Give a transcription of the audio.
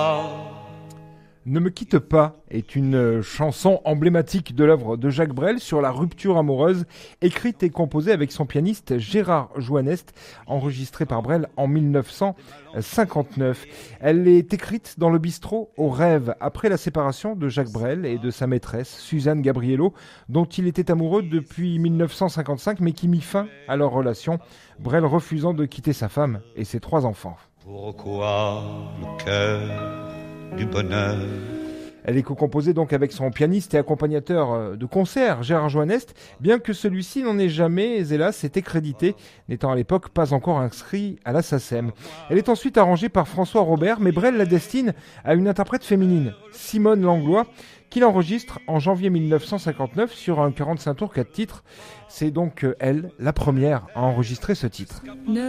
Ne me quitte pas est une chanson emblématique de l'œuvre de Jacques Brel sur la rupture amoureuse, écrite et composée avec son pianiste Gérard Joannest, enregistrée par Brel en 1959. Elle est écrite dans le bistrot au Rêve, après la séparation de Jacques Brel et de sa maîtresse, Suzanne Gabriello, dont il était amoureux depuis 1955, mais qui mit fin à leur relation, Brel refusant de quitter sa femme et ses 3 enfants. Pourquoi le cœur du bonheur? Elle est co-composée donc avec son pianiste et accompagnateur de concert, Gérard Joannest, bien que celui-ci n'en ait jamais, hélas, été crédité, n'étant à l'époque pas encore inscrit à la SACEM. Elle est ensuite arrangée par François Robert, mais Brel la destine à une interprète féminine, Simone Langlois, qu'il enregistre en janvier 1959 sur un 45 tours 4 titres. C'est donc elle, la première, à enregistrer ce titre.